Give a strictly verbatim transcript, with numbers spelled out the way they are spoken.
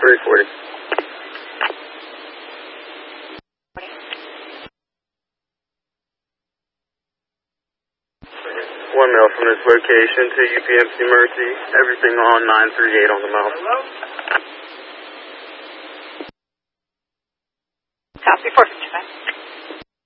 three forty. One mail from this location to U P M C Mercy. Everything on nine three eight on the mail. Hello? Copy four fifty-five.